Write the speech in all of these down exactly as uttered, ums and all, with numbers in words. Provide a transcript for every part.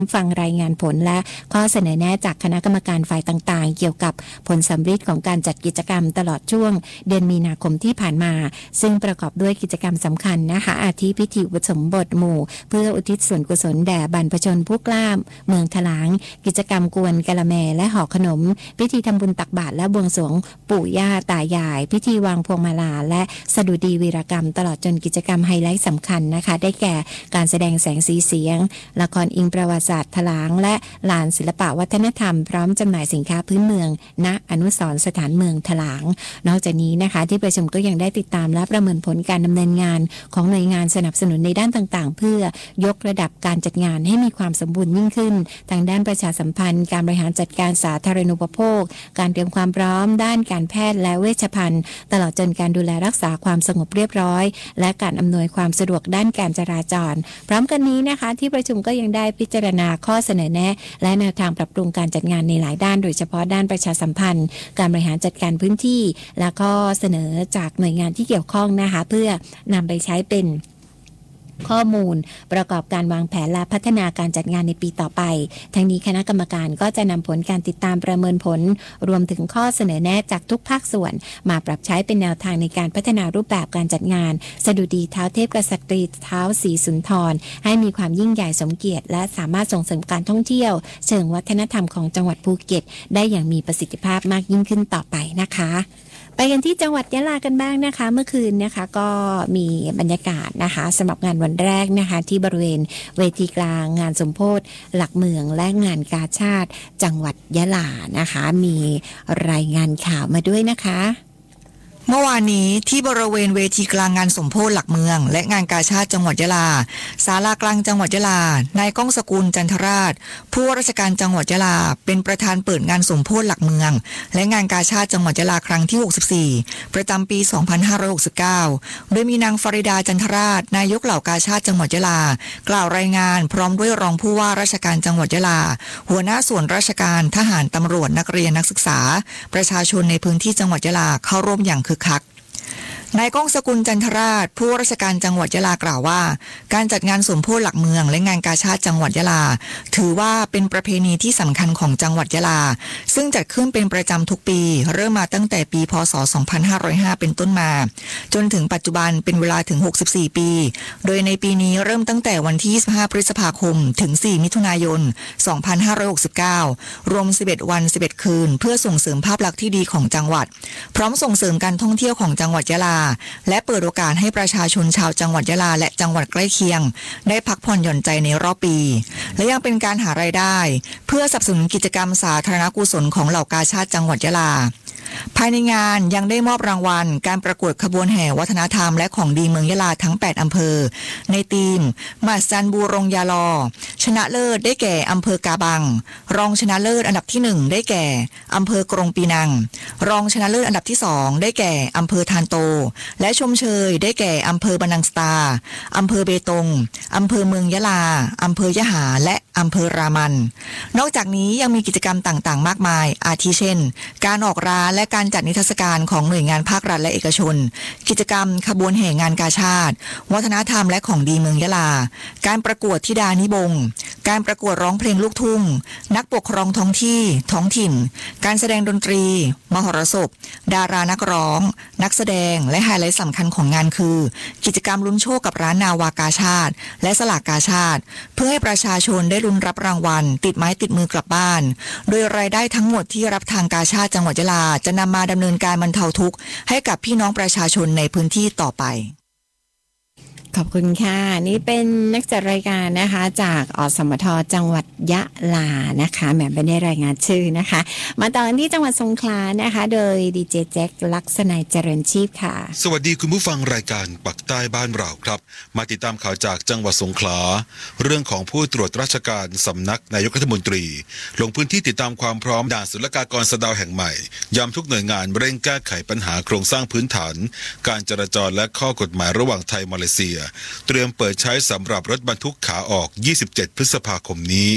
ฟังรายงานผลและข้อเสนอแนะจากคณะกรรมการฝ่ายต่างๆเกี่ยวกับผลสำฤทธิ์ของการจัดกิจกรรมตลอดช่วงเดือนมีนาคมที่ผ่านมาซึ่งประกอบด้วยกิจกรรมสำคัญนะคะอาทิพิธีอุปสมบทหมู่เพื่ออุทิศส่วนกุศลแด่บรรพชนผู้กล้าเมืองถลางกิจกรรมกวนกะละแมและห่อขนมพิธีทำบุญตักบาตรและบวงสรวงปู่ย่าตายายพิธีวางพวงมาลาและสดุดีวีรกรรมตลอดจนกิจกรรมไฮไลท์สำคัญนะคะได้แก่การแสดงแสงสีเสียงละครอิงประวัติศาสตร์ถลางและลานศิลปะวัฒนธรรมพร้อมจำหน่ายสินค้าพื้นเมืองณอนุสรณ์สถานเมืองถลางนอกจากนี้นะคะที่ประชุมก็ยังได้ติดตามและประเมินผลการดำเนินงานของหน่วยงานสนับสนุนในด้านต่างๆเพื่อยกระดับการจัดงานให้มีความสมบูรณ์ยิ่งขึ้นทางด้านประชาสัมพันธ์การบริหารจัดการสาธารณูปโภคการเตรียมความพร้อมด้านการแพทย์และเวชภัณฑ์ตลอดจนการดูแลรักษาความสงบเรียบร้อยและการอำนวยความสะดวกด้านการจราจรพร้อมกันนี้นะคะที่ประชุมก็ยังได้พิจารณาข้อเสนอแนะและแนวทางปรับปรุงการจัดงานในหลายด้านโดยเฉพาะด้านประชาสัมพันธ์การบริหารจัดการพื้นที่และก็เสนอจากหน่วยงานที่เกี่ยวข้องนะคะเพื่อนำไปใช้เป็นข้อมูลประกอบการวางแผนและพัฒนาการจัดงานในปีต่อไปทั้งนี้คณะกรรมการก็จะนำผลการติดตามประเมินผลรวมถึงข้อเสนอแนะจากทุกภาคส่วนมาปรับใช้เป็นแนวทางในการพัฒนารูปแบบการจัดงานสดุดีเท้าเทพกษัตริย์เท้าศรีสุนทรให้มีความยิ่งใหญ่สมเกียรติและสามารถส่งเสริมการท่องเที่ยวเชิงวัฒนธรรมของจังหวัดภูเก็ตได้อย่างมีประสิทธิภาพมากยิ่งขึ้นต่อไปนะคะไปกันที่จังหวัดยะลากันบ้างนะคะเมื่อคืนนะคะก็มีบรรยากาศนะคะสำหรับงานวันแรกนะคะที่บริเวณเวทีกลางงานสมโภชหลักเมืองและงานกาชาดจังหวัดยะลานะคะมีรายงานข่าวมาด้วยนะคะเมื่อวานนี้ที่บริเวณเวทีกลางงานสมโภชหลักเมืองและงานกาชาดจังหวัดยะลาศาลากลางจังหวัดยะลานายก้องสกุลจันทราชผู้ว่าราชการจังหวัดยะลาเป็นประธานเปิดงานสมโภชหลักเมืองและงานกาชาดจังหวัดยะลาครั้งที่หกสิบสี่ประจำปีสองพันห้าร้อยหกสิบเก้าโดยมีนางฟาริดาจันทราชนายกเหล่ากาชาดจังหวัดยะลากล่าวรายงานพร้อมด้วยรองผู้ว่าราชการจังหวัดยะลาหัวหน้าส่วนราชการทหารตำรวจนักเรียนนักศึกษาประชาชนในพื้นที่จังหวัดยะลาเข้าร่วมอย่างคึกคักนายก้องสกุลจันทราชผู้ว่าราชการจังหวัดยะลากล่าวว่าการจัดงานสมโภชหลักเมืองและงานกาชาดจังหวัดยะลาถือว่าเป็นประเพณีที่สำคัญของจังหวัดยะลาซึ่งจัดขึ้นเป็นประจำทุกปีเริ่มมาตั้งแต่ปีพ.ศ. สองพันห้าร้อยห้าเป็นต้นมาจนถึงปัจจุบันเป็นเวลาถึงหกสิบสี่ปีโดยในปีนี้เริ่มตั้งแต่วันที่ยี่สิบห้าพฤษภาคมถึงสี่มิถุนายนสองพันห้าร้อยหกสิบเก้ารวมสิบเอ็ดวันสิบเอ็ดคืนเพื่อส่งเสริมภาพลักษณ์ที่ดีของจังหวัดพร้อมส่งเสริมการท่องเที่ยวของจังหวัดยะลาและเปิดโอกาสให้ประชาชนชาวจังหวัดยะลาและจังหวัดใกล้เคียงได้พักผ่อนหย่อนใจในรอบปีและยังเป็นการหารายได้เพื่อสนับสนุนกิจกรรมสาธารณกุศลของเหล่ากาชาดจังหวัดยะลาภายในงานยังได้มอบรางวัลการประกวดขบวนแห่วัฒนธรรมและของดีเมืองยะลาทั้งแปดอำเภอในทีมมาซันบูรงยาลอชนะเลิศได้แก่อำเภอกาบังรองชนะเลิศอันดับที่หนึ่งได้แก่อำเภอกรงปีนังรองชนะเลิศอันดับที่สองได้แก่อำเภอทานโตและชมเชยได้แก่อำเภอบานังสตาอำเภอเบตงอำเภอเมืองยะลาอำเภอยะหาและอำเภอรามันนอกจากนี้ยังมีกิจกรรมต่างๆมากมายอาทิเช่นการออกร้านและการจัดนิทรรศการของหน่วยงานภาครัฐและเอกชนกิจกรรมขบวนแห่งานกาชาดวัฒนธรรมและของดีเมืองยะลาการประกวดธิดานิบงการประกวดร้องเพลงลูกทุ่งนักปกครองท้องที่ท้องถิ่นการแสดงดนตรีมหรสพดารานักร้องนักแสดงและไฮไลท์สำคัญของงานคือกิจกรรมลุ้นโชคกับร้านนาวากาชาดและสลากกาชาดเพื่อให้ประชาชนได้ลุ้นรับรางวัลติดไม้ติดมือกลับบ้านโดยรายได้ทั้งหมดที่รับทางกาชาดจังหวัดยะลาจะนำมาดำเนินการบรรเทาทุกข์ให้กับพี่น้องประชาชนในพื้นที่ต่อไปขอบคุณค่ะนี่เป็นนักจัดรายการนะคะจากอสมทจังหวัดยะลานะคะแหมไม่ได้รายงานชื่อนะคะมาต่อที่จังหวัดสงขลานะคะโดยดีเจแจ็คลักษณัยเจริญชีพค่ะสวัสดีคุณผู้ฟังรายการปักใต้บ้านเราครับมาติดตามข่าวจากจังหวัดสงขลาเรื่องของผู้ตรวจราชการสำนักนายกรัฐมนตรีลงพื้นที่ติดตามความพร้อมด่านศุลกากรสะเดาแห่งใหม่ย้ำทุกหน่วยงานเร่งแก้ไขปัญหาโครงสร้างพื้นฐานการจราจรและข้อกฎหมายระหว่างไทยมาเลเซียเตรียมเปิดใช้สำหรับรถบรรทุกขาออกยี่สิบเจ็ดพฤษภาคมนี้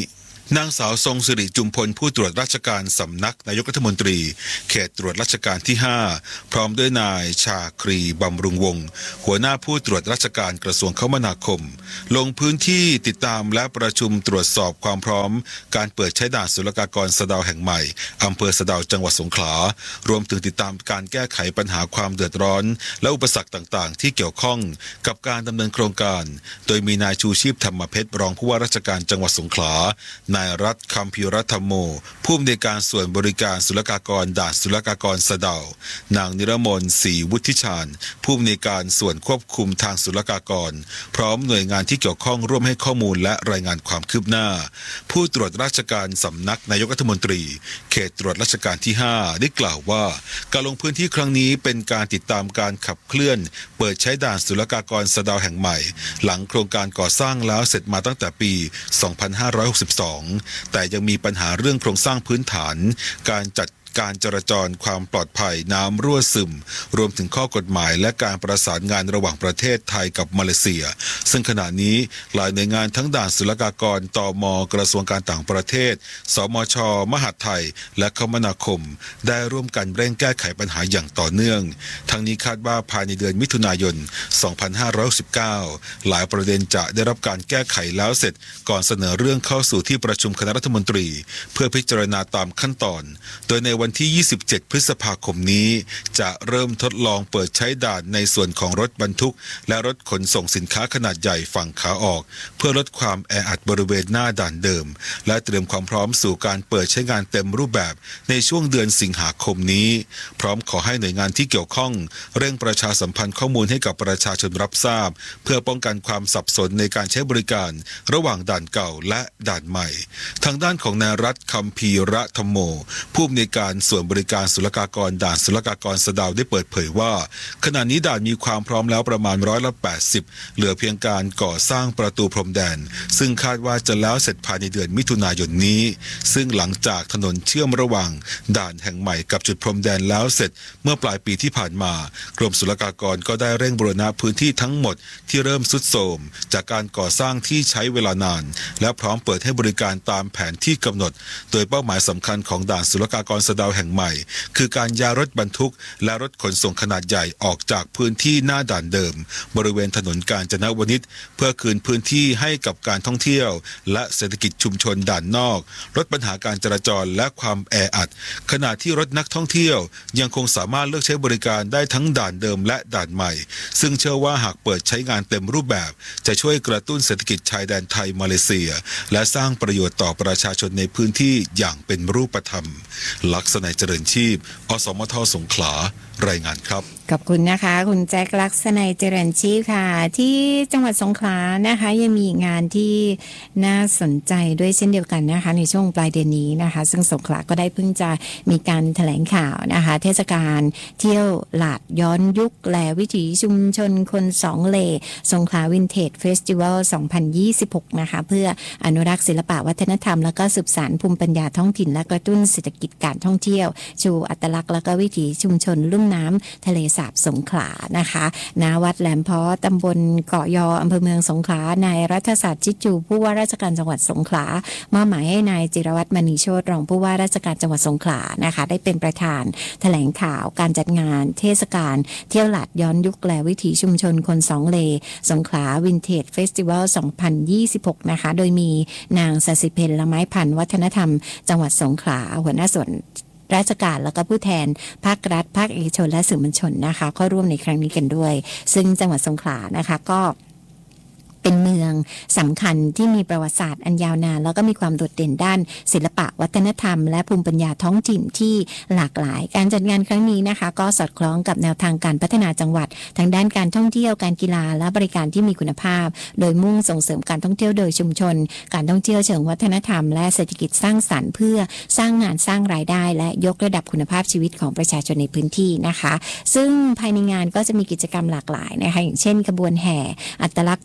นางสาวทรงสิริจุมพลผู้ตรวจราชการสำนักนายกรัฐมนตรีเขตตรวจราชการที่ห้าพร้อมด้วยนายชาครีบำรุงวงศ์หัวหน้าผู้ตรวจราชการกระทรวงคมนาคมลงพื้นที่ติดตามและประชุมตรวจสอบความพร้อมการเปิดใช้ด่านศุลกากรสะเดาแห่งใหม่อำเภอสะเดาจังหวัดสงขลารวมถึงติดตามการแก้ไขปัญหาความเดือดร้อนและอุปสรรคต่างๆที่เกี่ยวข้องกับการดำเนินโครงการโดยมีนายชูชีพธรรมเพชรรองผู้ว่าราชการจังหวัดสงขลานายรัฐคำพิรัธรรมโมผู้อำนวยการส่วนบริการศุลกากรด่านศุลกากรสะเดานางนิรมนต์ศรีวุฒิชาญผู้อำนวยการส่วนควบคุมทางศุลกากรพร้อมหน่วยงานที่เกี่ยวข้องร่วมให้ข้อมูลและรายงานความคืบหน้าผู้ตรวจราชการสำนักนายกรัฐมนตรีเขตตรวจราชการที่ห้าได้กล่าวว่าการลงพื้นที่ครั้งนี้เป็นการติดตามการขับเคลื่อนเปิดใช้ด่านศุลกากรสะเดาแห่งใหม่หลังโครงการก่อสร้างแล้วเสร็จมาตั้งแต่ปี สองพันห้าร้อยหกสิบสอง แต่ยังมีปัญหาเรื่องโครงสร้างพื้นฐานการจัดการจราจรความปลอดภัยน้ำรั่วซึมรวมถึงข้อกฎหมายและการประสานงานระหว่างประเทศไทยกับมาเลเซียซึ่งขณะนี้หลายหน่วยงานทั้งด่านศุลกากรตม.กระทรวงการต่างประเทศสมช.มหาดไทยและคมนาคมได้ร่วมกันเร่งแก้ไขปัญหาอย่างต่อเนื่องทั้งนี้คาดว่าภายในเดือนมิถุนายน สองพันห้าร้อยหกสิบเก้า หลายประเด็นจะได้รับการแก้ไขแล้วเสร็จก่อนเสนอเรื่องเข้าสู่ที่ประชุมคณะรัฐมนตรีเพื่อพิจารณาตามขั้นตอนโดยในวันที่ยี่สิบเจ็ดพฤษภาคมนี้จะเริ่มทดลองเปิดใช้ด่านในส่วนของรถบรรทุกและรถขนส่งสินค้าขนาดใหญ่ฝั่งขาออกเพื่อลดความแออัดบริเวณหน้าด่านเดิมและเตรียมความพร้อมสู่การเปิดใช้งานเต็มรูปแบบในช่วงเดือนสิงหาคมนี้พร้อมขอให้หน่วยงานที่เกี่ยวข้องเร่งประชาสัมพันธ์ข้อมูลให้กับประชาชนรับทราบเพื่อป้องกันความสับสนในการใช้บริการระหว่างด่านเก่าและด่านใหม่ทางด้านของนายรัฐคำพีระธรรมโมผู้อำนวยการส่วนบริการศุลกากรด่านศุลกากรสะเดาได้เปิดเผยว่าขณะนี้ด่านมีความพร้อมแล้วประมาณร้อยละแปดสิบเหลือเพียงการก่อสร้างประตูพรมแดนซึ่งคาดว่าจะแล้วเสร็จภายในเดือนมิถุนายนนี้ซึ่งหลังจากถนนเชื่อมระหว่างด่านแห่งใหม่กับจุดพรมแดนแล้วเสร็จเมื่อปลายปีที่ผ่านมากรมศุลกากรก็ได้เร่งบูรณะพื้นที่ทั้งหมดที่เริ่มทรุดโทรมจากการก่อสร้างที่ใช้เวลานานและพร้อมเปิดให้บริการตามแผนที่กำหนดโดยเป้าหมายสำคัญของด่านศุลกากรสะเดาแห่งใหม่คือการย้ายรถบรรทุกและรถขนส่งขนาดใหญ่ออกจากพื้นที่หน้าด่านเดิมบริเวณถนนกาญจนวนิชเพื่อคืนพื้นที่ให้กับการท่องเที่ยวและเศรษฐกิจชุมชนด่านนอกลดปัญหาการจราจรและความแออัดขณะที่รถนักท่องเที่ยวยังคงสามารถเลือกใช้บริการได้ทั้งด่านเดิมและด่านใหม่ซึ่งเชื่อว่าหากเปิดใช้งานเต็มรูปแบบจะช่วยกระตุ้นเศรษฐกิจชายแดนไทยมาเลเซียและสร้างประโยชน์ต่อประชาชนในพื้นที่อย่างเป็นรูปธรรมลักษณะเจริญชีพอสมทสงขลารายงานครับขอบคุณนะคะคุณแจ็คลักษณะเจริญชีพค่ะที่จังหวัดสงขลานะคะยังมีงานที่น่าสนใจด้วยเช่นเดียวกันนะคะในช่วงปลายเดือนนี้นะคะซึ่งสงขลาก็ได้เพิ่งจะมีการแถลงข่าวนะคะเทศกาลเที่ยวหลาดย้อนยุคและวิถีชุมชนคนสองเลสงขลาวินเทจเฟสติวัลสองพันยี่สิบหกนะคะเพื่ออนุรักษ์ศิลปะวัฒนธรรมและก็สืบสานภูมิปัญญาท้องถิ่นและกระตุ้นเศรษฐกิจการท่องเที่ยวชูอัตลักษณ์และก็วิถีชุมชนลุ่มน้ำทะเลสาบสงขลานะคะณวัดแหลมเพาะตำบลเกาะยออำเภอเมืองสงขลานายรัฐศาสตร์จิตจูผู้ว่าราชการจังหวัดสงขลามอบหมายให้นายจิรวัฒน์มณีโชติรองผู้ว่าราชการจังหวัดสงขลานะคะได้เป็นประธานแถลงข่าวการจัดงานเทศกาลเที่ยวหลาดย้อนยุคและวิถีชุมชนคนสองเลสงขลาวินเทจเฟสติวัลสองพันยี่สิบหกนะคะโดยมีนางศศิเพลละไม้พันธุ์วัฒนธรรมจังหวัดสงขลาหัวหน้าส่วนราชการแล้วก็ผู้แทนภาครัฐภาคเอกชนและสื่อมวลชนนะคะเข้าร่วมในครั้งนี้กันด้วยซึ่งจังหวัดสงขลานะคะก็เป็นเมืองสำคัญที่มีประวัติศาสตร์อันยาวนานแล้วก็มีความโดดเด่นด้านศิลปะวัฒนธรรมและภูมิปัญญาท้องถิ่นที่หลากหลายการจัดงานครั้งนี้นะคะก็สอดคล้องกับแนวทางการพัฒนาจังหวัดทางด้านการท่องเที่ยวการกีฬาและบริการที่มีคุณภาพโดยมุ่งส่งเสริมการท่องเที่ยวโดยชุมชนการท่องเที่ยวเชิงวัฒนธรรมและเศรษฐกิจสร้างสรรค์เพื่อสร้างงานสร้างรายได้และยกระดับคุณภาพชีวิตของประชาชนในพื้นที่นะคะซึ่งภายในงานก็จะมีกิจกรรมหลากหลายนะคะอย่างเช่นขบวนแห่อัตลักษณ์ทางวัฒ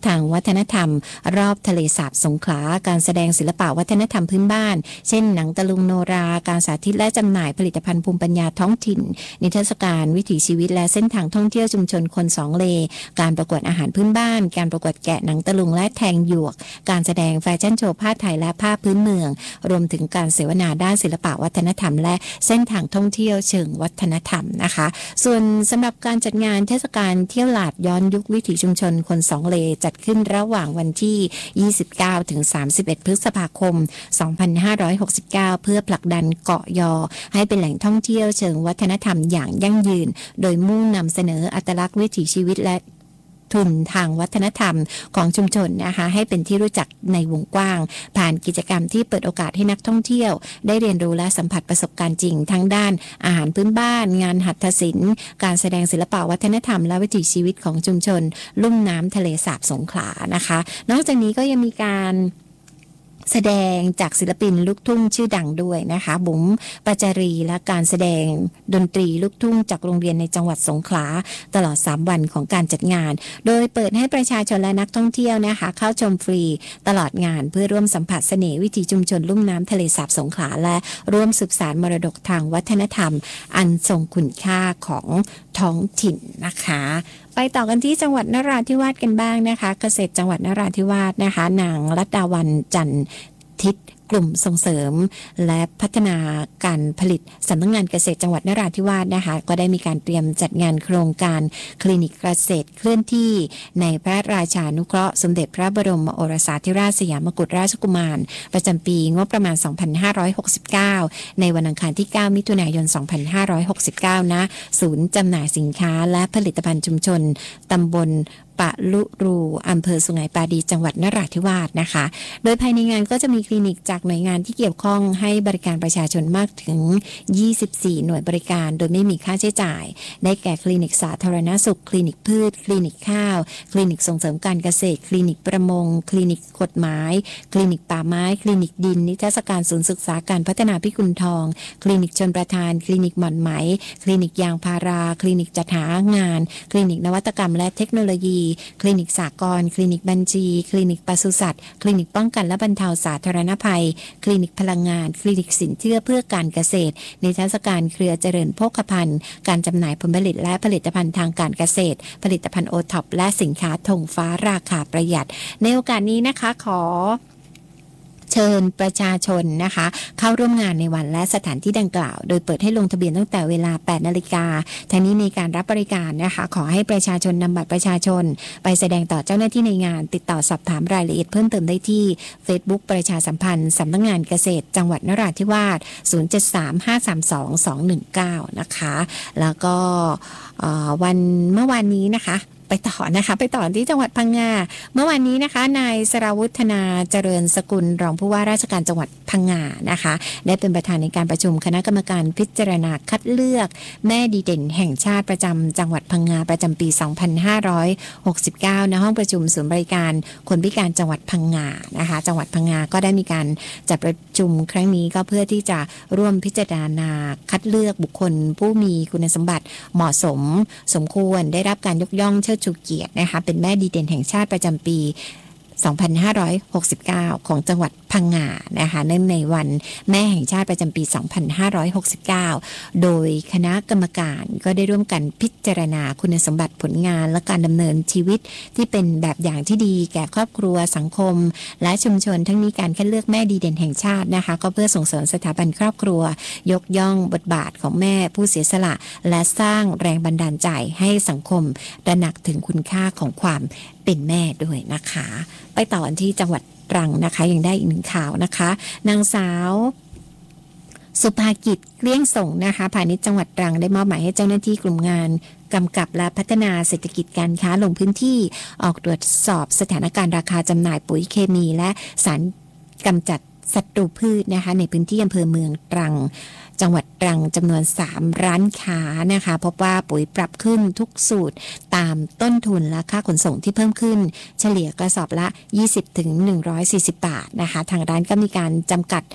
ฒนธรรมรอบทะเลสาบสงขลาการแสดงศิลปะวัฒนธรรมพื้นบ้านเช่นหนังตะลุงโนราการสาธิตและจำหน่ายผลิตภัณฑ์ภูมิปัญญาท้องถิ่นนิทรรศการวิถีชีวิตและเส้นทางท่องเที่ยวชุมชนคนสองเลการประกวดอาหารพื้นบ้านการประกวดแกะหนังตะลุงและแทงหยวกการแสดงแฟชั่นโชว์ผ้าไทยและผ้าพื้นเมืองรวมถึงการเสวนาด้านศิลปะวัฒนธรรมและเส้นทางท่องเที่ยวเชิงวัฒนธรรมนะคะส่วนสำหรับการจัดงานเทศกาลเที่ยวหลาดย้อนยุควิถีชุมชนคนสองเลจัดขึ้นระหว่างวันที่ยี่สิบเก้าถึงสามสิบเอ็ดพฤษภาคมสองพันห้าร้อยหกสิบเก้าเพื่อผลักดันเกาะยอให้เป็นแหล่งท่องเที่ยวเชิงวัฒนธรรมอย่างยั่งยืนโดยมุ่งนำเสนออัตลักษณ์วิถีชีวิตและทุนทางวัฒนธรรมของชุมชนนะคะให้เป็นที่รู้จักในวงกว้างผ่านกิจกรรมที่เปิดโอกาสให้นักท่องเที่ยวได้เรียนรู้และสัมผัสประสบการณ์จริงทั้งด้านอาหารพื้นบ้านงานหัตถศิลป์การแสดงศิลปะวัฒนธรรมและวิถีชีวิตของชุมชนลุ่มน้ำทะเลสาบสงขลานะคะนอกจากนี้ก็ยังมีการแสดงจากศิลปินลูกทุ่งชื่อดังด้วยนะคะบุ๋มปาจารีและการแสดงดนตรีลูกทุ่งจากโรงเรียนในจังหวัดสงขลาตลอดสามวันของการจัดงานโดยเปิดให้ประชาชนและนักท่องเที่ยวนะคะเข้าชมฟรีตลอดงานเพื่อร่วมสัมผัสเสน่ห์วิถีชุมชนลุ่มน้ำทะเลสาบสงขลาและร่วมสืบสานมรดกทางวัฒนธรรมอันทรงคุณค่าของท้องถิ่นนะคะไปต่อกันที่จังหวัดนราธิวาสกันบ้างนะคะเกษตรจังหวัดนราธิวาสนะคะนางรัตดาวันจันทิศกลุ่มส่งเสริมและพัฒนาการผลิตสำนักงานเกษตรจังหวัดนราธิวาสนะคะก็ได้มีการเตรียมจัดงานโครงการคลินิกเกษตรเคลื่อนที่ในพระราชานุเคราะห์สมเด็จพระบรมโอรสาธิราชสยามกุฎราชกุมารประจำปีงบประมาณสองพันห้าร้อยหกสิบเก้าในวันอังคารที่เก้ามิถุนายนสองพันห้าร้อยหกสิบเก้าณศูนย์จำหน่ายสินค้าและผลิตภัณฑ์ชุมชนตำบลปะลุรูอำเภอสุไหงปาดีจังหวัดนราธิวาสนะคะโดยภายในงานก็จะมีคลินิกจากหน่วยงานที่เกี่ยวข้องให้บริการประชาชนมากถึงยี่สิบสี่หน่วยบริการโดยไม่มีค่าใช้จ่ายได้แก่คลินิกสาธารณสุขคลินิกพืชคลินิกข้าวคลินิกส่งเสริมการเกษตรคลินิกประมงคลินิกกฎหมายคลินิกป่าไม้คลินิกดินนิทรรศการศูนย์ศึกษาการพัฒนาพิกุลทองคลินิกชลประทานคลินิกหม่อนไหมคลินิกยางพาราคลินิกจัดหางานคลินิกนวัตกรรมและเทคโนโลยีคลินิกสากลคลินิกบัญชีคลินิกปศุสัตว์คลินิกป้องกันและบรรเทาสาธารณภัยคลินิกพลังงานคลินิกสินเชื่อเพื่อการเกษตรนิทรรศการเครือเจริญโภคภัณฑ์การจำหน่ายผลผลิตและผลิตภัณฑ์ทางการเกษตรผลิตภัณฑ์โอท็อปและสินค้าธงฟ้าราคาประหยัดในโอกาสนี้นะคะขอเชิญประชาชนนะคะเข้าร่วมงานในวันและสถานที่ดังกล่าวโดยเปิดให้ลงทะเบียนตั้งแต่เวลา แปดนาฬิกาทั้งนี้ในการรับบริการนะคะขอให้ประชาชนนำบัตรประชาชนไปแสดงต่อเจ้าหน้าที่ในงานติดต่อสอบถามรายละเอียดเพิ่มเติมได้ที่ Facebook ประชาสัมพันธ์สำนักงานเกษตรจังหวัดนราธิวาสศูนย์ เจ็ด สาม ห้า สาม สอง สอง หนึ่ง เก้านะคะแล้วก็วันเมื่อวานนี้นะคะไปต่อนะคะไปต่อที่จังหวัดพังงาเมื่อวานนี้นะคะนายสราวุฒนาเจริญสกุลรองผู้ว่าราชการจังหวัดพังงานะคะได้เป็นประธานในการประชุมคณะกรรมการพิจารณาคัดเลือกแม่ดีเด่นแห่งชาติประจำจังหวัดพังงาประจำปีสองพันห้าร้อยหกสิบเก้าณห้องประชุมศูนย์บริการคนพิการจังหวัดพังงานะคะจังหวัดพังงาก็ได้มีการจัดประชุมครั้งนี้ก็เพื่อที่จะร่วมพิจารณาคัดเลือกบุคคลผู้มีคุณสมบัติเหมาะสมสมควรได้รับการยกย่องเชิดชูเกียรตินะคะเป็นแม่ดีเด่นแห่งชาติประจำปีสองพันห้าร้อยหกสิบเก้าของจังหวัดพังงานะคะเนื่องในวันแม่แห่งชาติประจำปีสองพันห้าร้อยหกสิบเก้าโดยคณะกรรมการก็ได้ร่วมกันพิจารณาคุณสมบัติผลงานและการดำเนินชีวิตที่เป็นแบบอย่างที่ดีแก่ครอบครัวสังคมและชุมชนทั้งนี้การคัดเลือกแม่ดีเด่นแห่งชาตินะคะก็เพื่อส่งเสริมสถาบันครอบครัวยกย่องบทบาทของแม่ผู้เสียสละและสร้างแรงบันดาลใจให้สังคมตระหนักถึงคุณค่าของความเป็นแม่ด้วยนะคะไปต่อที่จังหวัดตรังนะคะยังได้อีกหนึ่งข่าวนะคะนางสาวสุภากิจเกลี้ยงส่งนะคะพาณิชย์จังหวัดตรังได้มอบหมายให้เจ้าหน้าที่กลุ่มงานกำกับและพัฒนาเศรษฐกิจการค้าลงพื้นที่ออกตรวจสอบสถานการณ์ราคาจำหน่ายปุ๋ยเคมีและสารกำจัดศัตรูพืชนะคะในพื้นที่อำเภอเมืองตรังจังหวัดตรังจำนวนสามร้านค้านะคะพบว่าปุ๋ยปรับขึ้นทุกสูตรตามต้นทุนและค่าขนส่งที่เพิ่มขึ้นเฉลี่ยกระสอบละ ยี่สิบถึงหนึ่งร้อยสี่สิบ บาทนะคะทางร้านก็มีการจำกัดป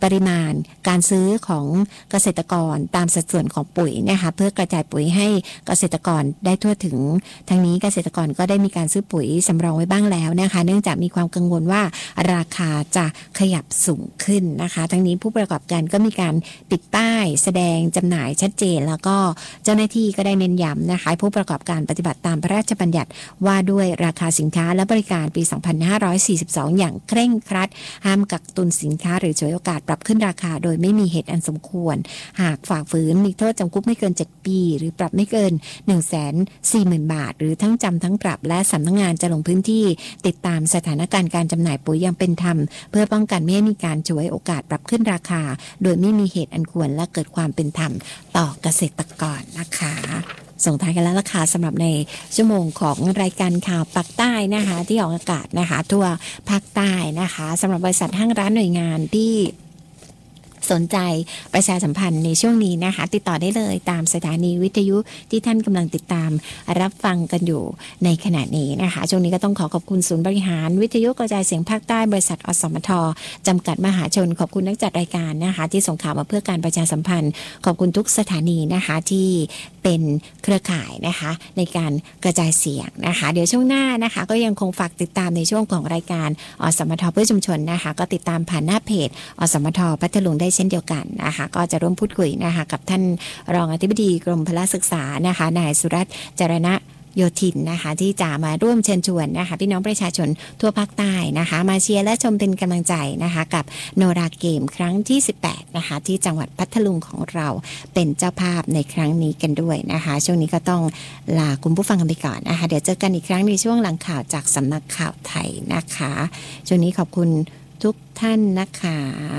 ปริมาณการซื้อของเกษตรกรตามสัดส่วนของปุ๋ยนะคะเพื่อกระจายปุ๋ยให้เกษตรกรได้ทั่วถึงทั้งนี้เกษตรกรก็ได้มีการซื้อปุ๋ยสำรองไว้บ้างแล้วนะคะเนื่องจากมีความกังวลว่าราคาจะขยับสูงขึ้นนะคะทั้งนี้ผู้ประกอบการก็มีการติดป้ายแสดงจำหน่ายชัดเจนแล้วก็เจ้าหน้าที่ก็ได้เน้นย้ำนะคะผู้ประกอบการปฏิบัติตามพระราชบัญญัติว่าด้วยราคาสินค้าและบริการปี สองพันห้าร้อยสี่สิบสอง อย่างเคร่งครัดห้ามกักตุนสินค้าหรือฉวยโอกาสปรับขึ้นราคาโดยไม่มีเหตุอันสมควรหากฝ่าฝืนมีโทษจำคุกไม่เกินเจ็ดปีหรือปรับไม่เกิน หนึ่งแสนสี่หมื่น บาทหรือทั้งจำทั้งปรับและสำนักงานจะลงพื้นที่ติดตามสถานการณ์การจำหน่ายปุ๋ยอย่างเป็นธรรมเพื่อป้องกันไม่ให้มีการฉวยโอกาสปรับขึ้นราคาโดยไม่มีเหตุอันควรและเกิดความเป็นธรรมต่อเกษตรกรนะคะส่งท้ายกันแล้วราคาสำหรับในชั่วโมงของรายการข่าวปักใต้นะคะที่ออกอากาศนะคะทั่วภาคใต้นะคะสำหรับบริษัทห้างร้านหน่วยงานที่สนใจประชาสัมพันธ์ในช่วงนี้นะคะติดต่อได้เลยตามสถานีวิทยุที่ท่านกำลังติดตามรับฟังกันอยู่ในขณะนี้นะคะช่วงนี้ก็ต้องขอขอบคุณศูนย์บริหารวิทยุกระจายเสียงภาคใต้บริษัทอสมทจำกัดมหาชนขอบคุณนักจัดรายการนะคะที่ส่งข่าวมาเพื่อการประชาสัมพันธ์ขอบคุณทุกสถานีนะคะที่เป็นเครือข่ายนะคะในการกระจายเสียงนะคะเดี๋ยวช่วงหน้านะคะก็ยังคงฝากติดตามในช่วงของรายการอสมทเพื่อชุมชนนะคะก็ติดตามผ่านหน้าเพจอสมทพัทลุงได้เช่นเดียวกันนะคะก็จะร่วมพูดคุยนะคะกับท่านรองอธิบดีกรมพละศึกษานะคะนายสุรัตน์จรณะโยธินนะคะที่จะมาร่วมเชิญชวนนะคะพี่น้องประชาชนทั่วภาคใต้นะคะมาเชียร์และชมเป็นกำลังใจนะคะกับโนราเกมครั้งที่สิบแปดนะคะที่จังหวัดพัทลุงของเราเป็นเจ้าภาพในครั้งนี้กันด้วยนะคะช่วงนี้ก็ต้องลาคุณผู้ฟังกันไปก่อนนะคะเดี๋ยวเจอกันอีกครั้งในช่วงหลังข่าวจากสำนักข่าวไทยนะคะช่วงนี้ขอบคุณทุกท่านนะคะ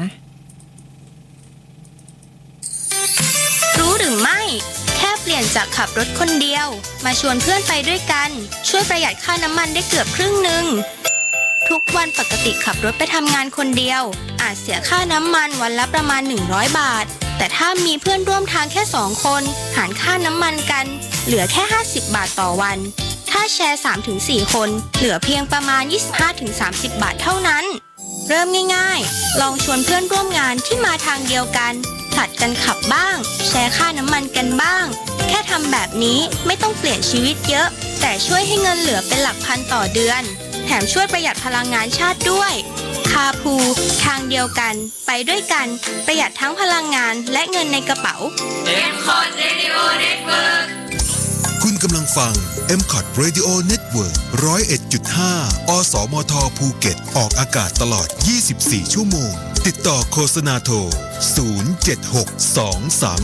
รู้หรือไม่แค่เปลี่ยนจากขับรถคนเดียวมาชวนเพื่อนไปด้วยกันช่วยประหยัดค่าน้ำมันได้เกือบครึ่งหนึ่งทุกวันปกติขับรถไปทำงานคนเดียวอาจเสียค่าน้ำมันวันละประมาณหนึ่งร้อยบาทแต่ถ้ามีเพื่อนร่วมทางแค่สองคนหารค่าน้ำมันกันเหลือแค่ห้าสิบบาทต่อวันถ้าแชร์ สามถึงสี่ คนเหลือเพียงประมาณ ยี่สิบห้าถึงสามสิบ บาทเท่านั้นเริ่มง่ายๆลองชวนเพื่อนร่วมงานที่มาทางเดียวกันผลัดกันขับบ้างแชร์ค่าน้ำมันกันบ้างแค่ทำแบบนี้ไม่ต้องเปลี่ยนชีวิตเยอะแต่ช่วยให้เงินเหลือเป็นหลักพันต่อเดือนแถมช่วยประหยัดพลังงานชาติด้วยคาพูทางเดียวกันไปด้วยกันประหยัดทั้งพลังงานและเงินในกระเป๋า เอ็ม คอท Radio Network คุณกำลังฟัง เอ็ม คอท Radio Network หนึ่งร้อยเอ็ดจุดห้า อสมทภูเก็ตออกอากาศตลอดยี่สิบสี่ชั่วโมงติดต่อโฆษณาโทรศูนย์ เจ็ด หก สอง สาม